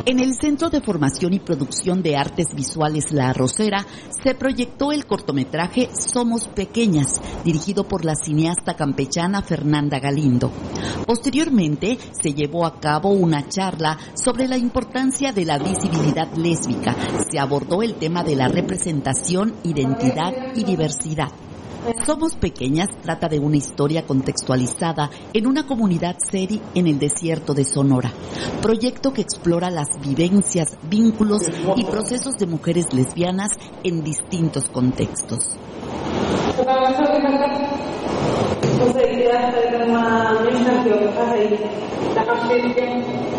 En el Centro de Formación y Producción de Artes Visuales La Arrocera se proyectó el cortometraje Somos Pequeñas, dirigido por la cineasta campechana Fernanda Galindo. Posteriormente se llevó a cabo una charla sobre la importancia de la visibilidad lésbica. Se abordó el tema de la representación, identidad y diversidad. Somos Pequeñas trata de una historia contextualizada en una comunidad seri en el desierto de Sonora, proyecto que explora las vivencias, vínculos y procesos de mujeres lesbianas en distintos contextos.